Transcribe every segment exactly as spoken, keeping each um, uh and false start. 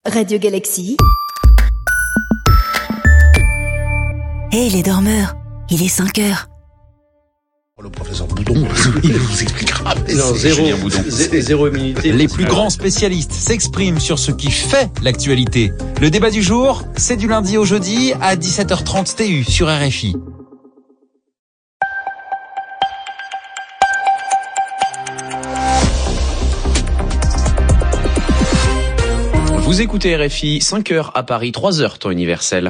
Radio Galaxy. Hé hey, les dormeurs, il est cinq heures. Le professeur Boudon, il vous expliquera. Non, zéro, zé- zéro immunité. Les plus grands spécialistes s'expriment sur ce qui fait l'actualité. Le débat du jour, c'est du lundi au jeudi à dix-sept heures trente T U sur R F I. Vous écoutez R F I, cinq heures à Paris, trois heures temps universel.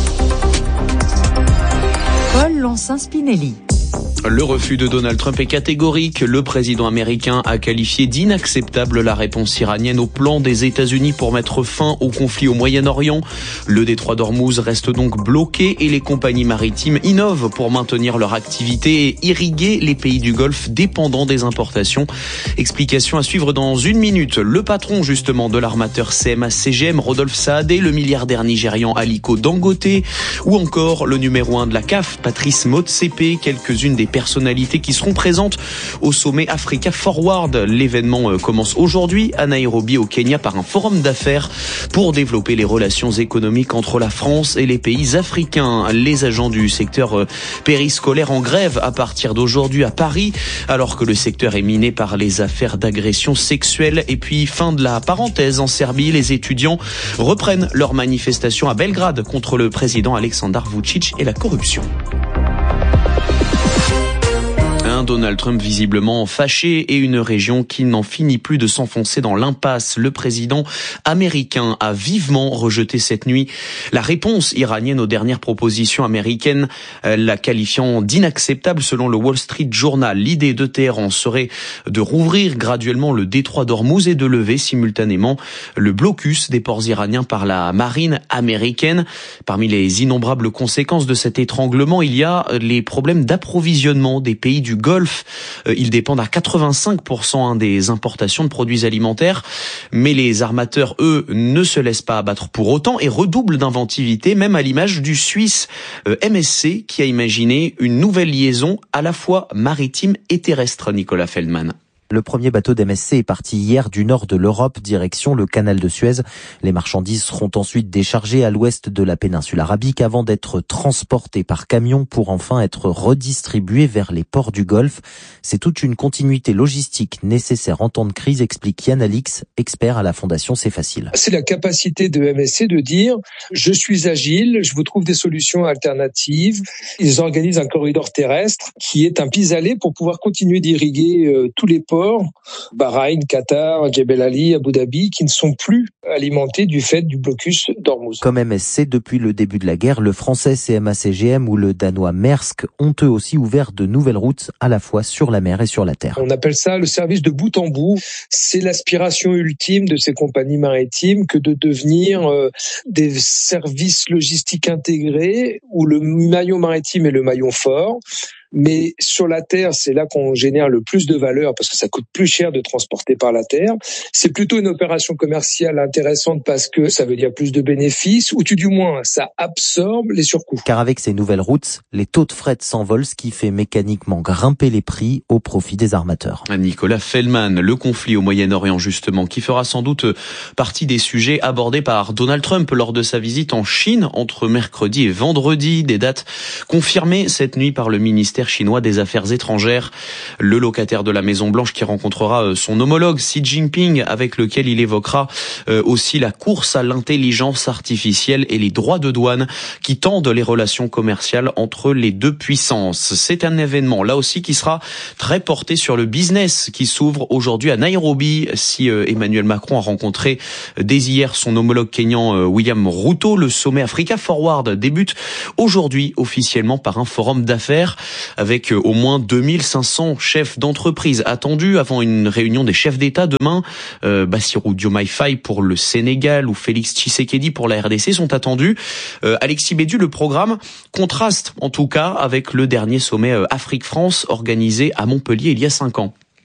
Paul Lancin-Spinelli. Le refus de Donald Trump est catégorique. Le président américain a qualifié d'inacceptable la réponse iranienne au plan des États-Unis pour mettre fin au conflit au Moyen-Orient. Le détroit d'Ormuz reste donc bloqué et les compagnies maritimes innovent pour maintenir leur activité et irriguer les pays du Golfe dépendants des importations. Explication à suivre dans une minute. Le patron justement de l'armateur C M A C G M, Rodolphe Saadé, le milliardaire nigérian Aliko Dangote ou encore le numéro un de la C A F, Patrice Motsepe, quelques-unes des personnalités qui seront présentes au sommet Africa Forward. L'événement commence aujourd'hui à Nairobi au Kenya par un forum d'affaires pour développer les relations économiques entre la France et les pays africains. Les agents du secteur périscolaire en grève à partir d'aujourd'hui à Paris, alors que le secteur est miné par les affaires d'agression sexuelle. Et puis fin de la parenthèse en Serbie, les étudiants reprennent leur manifestation à Belgrade contre le président Aleksandar Vučić et la corruption. Donald Trump visiblement fâché et une région qui n'en finit plus de s'enfoncer dans l'impasse. Le président américain a vivement rejeté cette nuit la réponse iranienne aux dernières propositions américaines, la qualifiant d'inacceptable selon le Wall Street Journal. L'idée de Téhéran serait de rouvrir graduellement le détroit d'Ormuz et de lever simultanément le blocus des ports iraniens par la marine américaine. Parmi les innombrables conséquences de cet étranglement, il y a les problèmes d'approvisionnement des pays du Golfe. Ils dépendent à quatre-vingt-cinq pour cent des importations de produits alimentaires, mais les armateurs, eux, ne se laissent pas abattre pour autant et redoublent d'inventivité, même à l'image du Suisse M S C qui a imaginé une nouvelle liaison à la fois maritime et terrestre. Nicolas Feldman. Le premier bateau d'M S C est parti hier du nord de l'Europe, direction le canal de Suez. Les marchandises seront ensuite déchargées à l'ouest de la péninsule arabique avant d'être transportées par camion pour enfin être redistribuées vers les ports du Golfe. C'est toute une continuité logistique nécessaire en temps de crise, explique Yann Alix, expert à la Fondation C'est Facile. C'est la capacité de M S C de dire « je suis agile, je vous trouve des solutions alternatives ». Ils organisent un corridor terrestre qui est un pis-aller pour pouvoir continuer d'irriguer euh, tous les ports, Bahreïn, Qatar, Jebel Ali, Abu Dhabi, qui ne sont plus alimentés du fait du blocus d'Ormuz. Comme M S C, depuis le début de la guerre, le français C M A C G M ou le danois Maersk ont eux aussi ouvert de nouvelles routes à la fois sur la mer et sur la terre. On appelle ça le service de bout en bout. C'est l'aspiration ultime de ces compagnies maritimes que de devenir euh, des services logistiques intégrés où le maillon maritime est le maillon fort. Mais sur la terre, c'est là qu'on génère le plus de valeur parce que ça coûte plus cher de transporter par la terre. C'est plutôt une opération commerciale intéressante parce que ça veut dire plus de bénéfices ou tout du moins ça absorbe les surcoûts. Car avec ces nouvelles routes, les taux de fret s'envolent, ce qui fait mécaniquement grimper les prix au profit des armateurs. Nicolas Feldman, le conflit au Moyen-Orient justement, qui fera sans doute partie des sujets abordés par Donald Trump lors de sa visite en Chine entre mercredi et vendredi, des dates confirmées cette nuit par le ministère chinois des Affaires étrangères. Le locataire de la Maison-Blanche qui rencontrera son homologue Xi Jinping, avec lequel il évoquera aussi la course à l'intelligence artificielle et les droits de douane qui tendent les relations commerciales entre les deux puissances. C'est un événement là aussi qui sera très porté sur le business qui s'ouvre aujourd'hui à Nairobi. Si Emmanuel Macron a rencontré dès hier son homologue kényan William Ruto, le sommet Africa Forward débute aujourd'hui officiellement par un forum d'affaires avec au moins deux mille cinq cents chefs d'entreprise attendus avant une réunion des chefs d'État demain. Euh, Bassirou Diomaye Faye pour le Sénégal ou Félix Tshisekedi pour la R D C sont attendus. Euh, Alexis Bédu, le programme contraste en tout cas avec le dernier sommet Afrique-France organisé à Montpellier il y a cinq ans.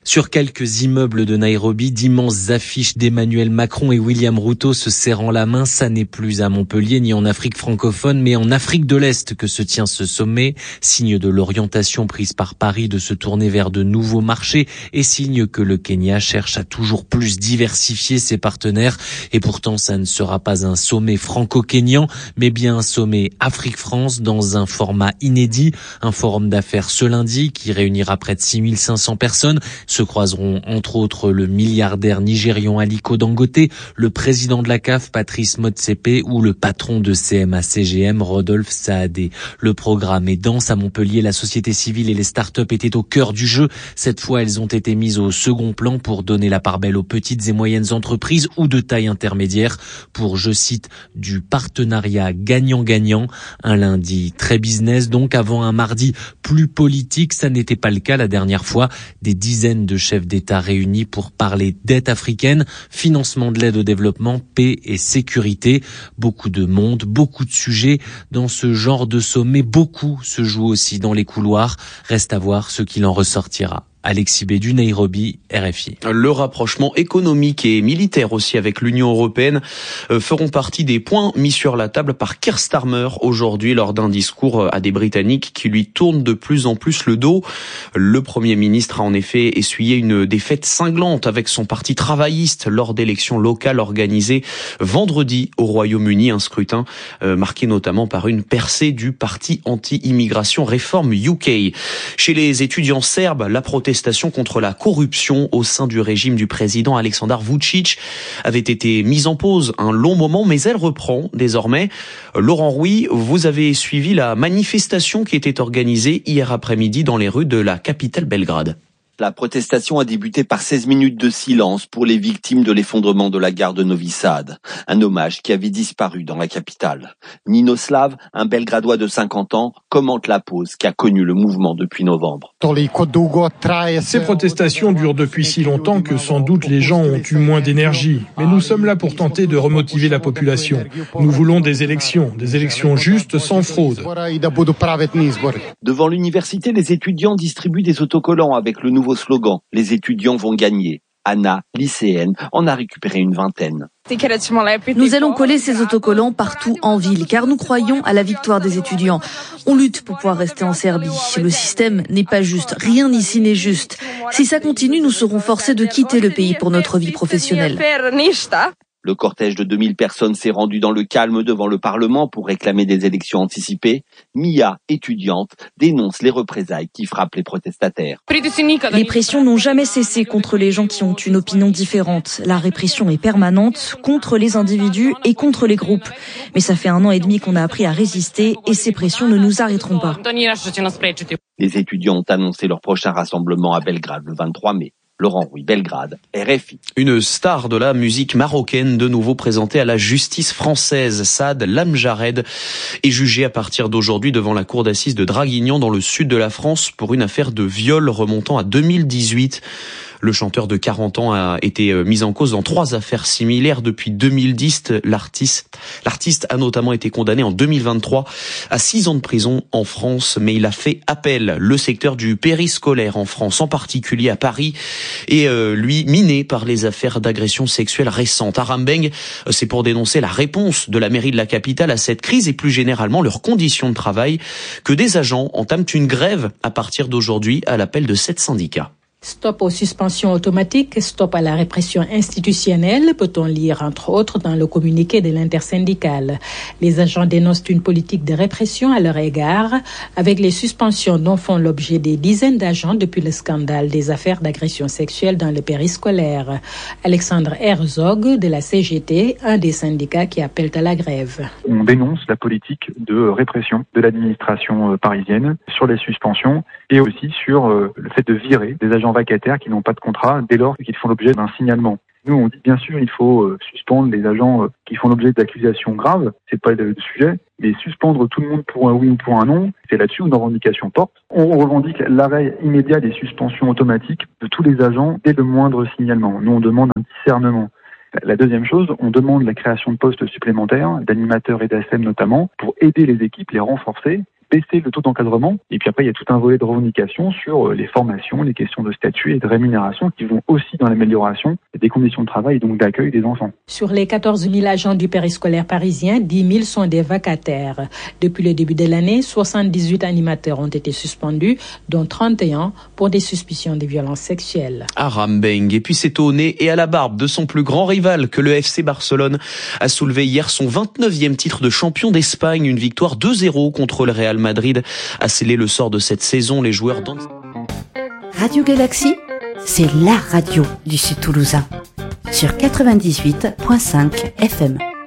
Sur quelques immeubles de Nairobi, d'immenses affiches d'Emmanuel Macron et William Ruto se serrant la main. Ça n'est plus à Montpellier ni en Afrique francophone, mais en Afrique de l'Est que se tient ce sommet. Signe de l'orientation prise par Paris de se tourner vers de nouveaux marchés et signe que le Kenya cherche à toujours plus diversifier ses partenaires. Et pourtant, ça ne sera pas un sommet franco-kényan, mais bien un sommet Afrique-France dans un format inédit. Un forum d'affaires ce lundi qui réunira près de six mille cinq cents personnes. Se croiseront entre autres le milliardaire nigérian Aliko Dangote, le président de la C A F Patrice Motsepe ou le patron de C M A C G M Rodolphe Saadé. Le programme est dense à Montpellier, la société civile et les start-up étaient au cœur du jeu. Cette fois, elles ont été mises au second plan pour donner la part belle aux petites et moyennes entreprises ou de taille intermédiaire pour, je cite, du partenariat gagnant-gagnant. Un lundi très business donc avant un mardi plus politique. Ça n'était pas le cas la dernière fois. Des dizaines de chefs d'État réunis pour parler dette africaine, financement de l'aide au développement, paix et sécurité. Beaucoup de monde, beaucoup de sujets. Dans ce genre de sommet, beaucoup se joue aussi dans les couloirs. Reste à voir ce qu'il en ressortira. Alexis Bédu, Nairobi, R F I. Le rapprochement économique et militaire aussi avec l'Union européenne euh, feront partie des points mis sur la table par Keir Starmer aujourd'hui lors d'un discours à des Britanniques qui lui tournent de plus en plus le dos. Le Premier ministre a en effet essuyé une défaite cinglante avec son parti travailliste lors d'élections locales organisées vendredi au Royaume-Uni, un scrutin euh, marqué notamment par une percée du parti anti-immigration Reform U K. Chez les étudiants serbes, la protestation contre la corruption au sein du régime du président Aleksandar Vučić avait été mise en pause un long moment, mais elle reprend désormais. Laurent Rouy, vous avez suivi la manifestation qui était organisée hier après-midi dans les rues de la capitale Belgrade. La protestation a débuté par seize minutes de silence pour les victimes de l'effondrement de la gare de Novi Sad, un hommage qui avait disparu dans la capitale. Ninoslav, un Belgradois de cinquante ans, commente la pause qui a connu le mouvement depuis novembre. Ces protestations durent depuis si longtemps que sans doute les gens ont eu moins d'énergie. Mais nous sommes là pour tenter de remotiver la population. Nous voulons des élections, des élections justes sans fraude. Devant l'université, les étudiants distribuent des autocollants avec le nouveau slogan « Les étudiants vont gagner ». Anna, lycéenne, en a récupéré une vingtaine. Nous allons coller ces autocollants partout en ville, car nous croyons à la victoire des étudiants. On lutte pour pouvoir rester en Serbie. Le système n'est pas juste. Rien ici n'est juste. Si ça continue, nous serons forcés de quitter le pays pour notre vie professionnelle. Le cortège de deux mille personnes s'est rendu dans le calme devant le Parlement pour réclamer des élections anticipées. Mia, étudiante, dénonce les représailles qui frappent les protestataires. Les pressions n'ont jamais cessé contre les gens qui ont une opinion différente. La répression est permanente contre les individus et contre les groupes. Mais ça fait un an et demi qu'on a appris à résister et ces pressions ne nous arrêteront pas. Les étudiants ont annoncé leur prochain rassemblement à Belgrade le vingt-trois mai. Laurent Rouy, Belgrade, R F I. Une star de la musique marocaine de nouveau présentée à la justice française. Saad Lamjared est jugé à partir d'aujourd'hui devant la cour d'assises de Draguignan dans le sud de la France pour une affaire de viol remontant à deux mille dix-huit. Le chanteur de quarante ans a été mis en cause dans trois affaires similaires depuis deux mille dix. L'artiste, l'artiste a notamment été condamné en deux mille vingt-trois à six ans de prison en France, mais il a fait appel. Le secteur du périscolaire en France, en particulier à Paris, est euh, lui miné par les affaires d'agression sexuelle récentes. À Rambeng, c'est pour dénoncer la réponse de la mairie de la capitale à cette crise et plus généralement leurs conditions de travail que des agents entament une grève à partir d'aujourd'hui à l'appel de sept syndicats. Stop aux suspensions automatiques, stop à la répression institutionnelle, peut-on lire entre autres dans le communiqué de l'intersyndicale. Les agents dénoncent une politique de répression à leur égard, avec les suspensions dont font l'objet des dizaines d'agents depuis le scandale des affaires d'agression sexuelle dans le périscolaire. Alexandre Herzog de la C G T, un des syndicats qui appellent à la grève. On dénonce la politique de répression de l'administration parisienne sur les suspensions et aussi sur le fait de virer des agents vacataires qui n'ont pas de contrat dès lors qu'ils font l'objet d'un signalement. Nous, on dit bien sûr, il faut euh, suspendre les agents euh, qui font l'objet d'accusations graves, c'est pas le, le sujet, mais suspendre tout le monde pour un oui ou pour un non, c'est là-dessus où nos revendications portent. On revendique l'arrêt immédiat des suspensions automatiques de tous les agents dès le moindre signalement. Nous, on demande un discernement. La deuxième chose, on demande la création de postes supplémentaires, d'animateurs et d'A S M notamment, pour aider les équipes, les renforcer, baisser le taux d'encadrement. Et puis après, il y a tout un volet de revendication sur les formations, les questions de statut et de rémunération qui vont aussi dans l'amélioration des conditions de travail et donc d'accueil des enfants. Sur les quatorze mille agents du périscolaire parisien, dix mille sont des vacataires. Depuis le début de l'année, soixante-dix-huit animateurs ont été suspendus, dont trente et un pour des suspicions de violences sexuelles. Aram Beng. Et puis c'est au nez et à la barbe de son plus grand rival que le F C Barcelone a soulevé hier son vingt-neuvième titre de champion d'Espagne. Une victoire deux zéro contre le Real Madrid a scellé le sort de cette saison. Les joueurs d'An... Radio Galaxy, c'est la radio du Sud Toulousain. Sur quatre-vingt-dix-huit virgule cinq F M.